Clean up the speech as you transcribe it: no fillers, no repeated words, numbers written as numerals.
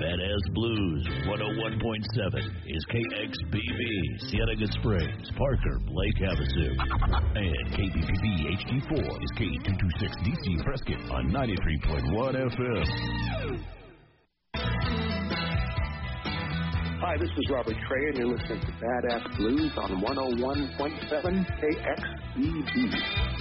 Badass Blues 101.7 is KXBB, Cienega Springs, Parker, Lake Havasu. And KBPB HD4 is K226DC Prescott on 93.1 FM. Hi, this is Robert Trey, and you're listening to Badass Blues on 101.7 KXBB.